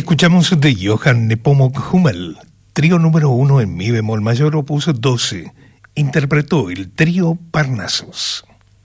Escuchamos de Johann Nepomuk Hummel, trío número 1 en mi bemol mayor, opus 12. Interpretó el trío Parnassus.